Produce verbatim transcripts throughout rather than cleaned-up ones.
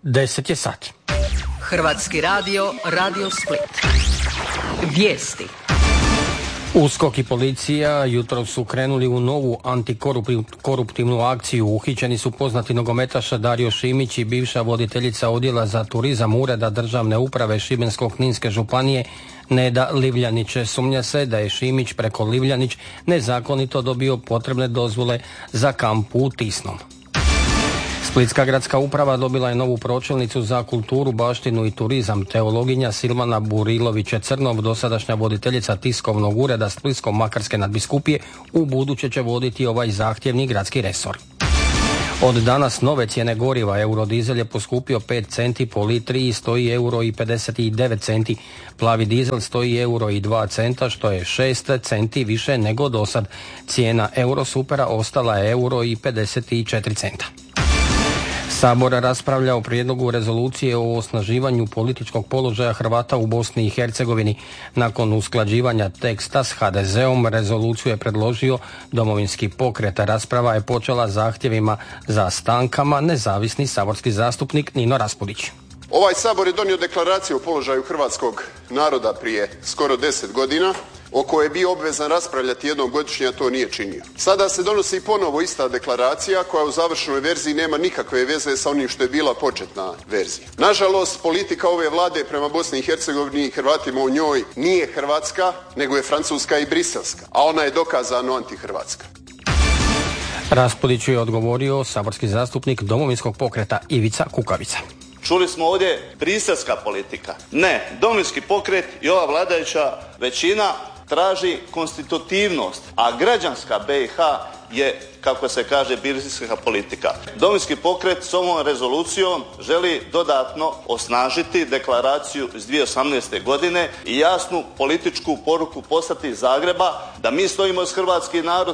deset je sati. Hrvatski radio, Radio Split. Vijesti. USKOK i policija jutro su krenuli u novu antikoruptivnu akciju. Uhićeni su poznati nogometaša Dario Šimić i bivša voditeljica odjela za turizam Ureda državne uprave Šibensko-kninske županije Neda Livljanić. Sumnja se da je Šimić preko Livljanić nezakonito dobio potrebne dozvole za kamp u Tisnom. Splitska gradska uprava dobila je novu pročelnicu za kulturu, baštinu i turizam. Teologinja Silvana Burilović-Crnov, dosadašnja voditeljica tiskovnog ureda Splitsko-makarske nadbiskupije, u buduće će voditi ovaj zahtjevni gradski resor. Od danas nove cijene goriva. Eurodizel je poskupio pet centi po litri i stoji euro i pedeset devet centi. Plavi dizel stoji euro i dva centa, što je šest centi više nego dosad. Cijena Eurosupera ostala je euro i pedeset četiri centa. Sabor raspravlja o prijedlogu rezolucije o osnaživanju političkog položaja Hrvata u Bosni i Hercegovini. Nakon usklađivanja teksta s ha de zeom, rezoluciju je predložio Domovinski pokret. Rasprava je počela zahtjevima za stankama. Nezavisni saborski zastupnik Nino Raspudić. Ovaj Sabor je donio deklaraciju o položaju hrvatskog naroda prije skoro deset godina, o kojoj je bio obvezan raspravljati jednom godišnje, a to nije činio. Sada se donosi ponovo ista deklaracija koja u završnoj verziji nema nikakve veze sa onim što je bila početna verzija. Nažalost, politika ove vlade prema Bosni i Hercegovini i Hrvatima u njoj nije hrvatska, nego je francuska i briselska, a ona je dokazano antihrvatska. Raspudiću je odgovorio saborski zastupnik Domovinskog pokreta Ivica Kukavica. Čuli smo ovdje briselska politika. Ne, Domovinski pokret i ova vladajuća većina traži konstitutivnost, a građanska be i ha je, kako se kaže, briselska politika. Domovinski pokret s ovom rezolucijom želi dodatno osnažiti deklaraciju iz dvije tisuće osamnaeste. godine i jasnu političku poruku poslati iz Zagreba da mi stojimo uz hrvatski narod.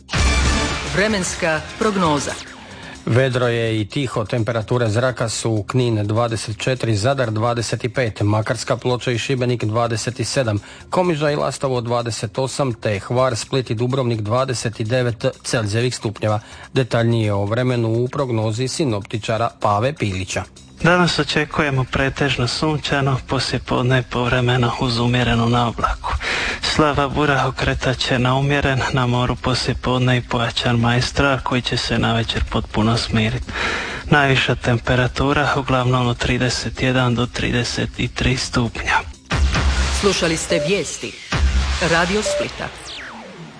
Vremenska prognoza. Vedro je i tiho, temperature zraka su Knin dvadeset četiri, Zadar dvadeset pet, Makarska, Ploče i Šibenik dvadeset sedam, Komiža i Lastovo dvadeset osam, te Hvar, Split i Dubrovnik dvadeset devet Celzijevih stupnjeva. Detaljnije o vremenu u prognozi sinoptičara Pave Pilića. Danas očekujemo pretežno sunčano, poslijepodne povremeno uz umjerenu naoblaku. Slava bura okretat će na umjeren, na moru poslijepodne i pojačan majstor koji će se navečer potpuno smiriti. Najviša temperatura uglavnom od trideset jedan do trideset tri stupnja. Slušali ste vijesti Radio Splita.